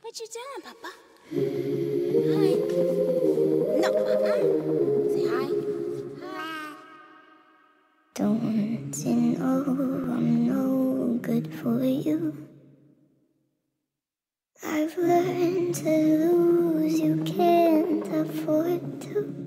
What you doing, Papa? Hi. No. Say hi. Hi. Don't you know I'm no good for you? I've learned to lose, you can't afford to.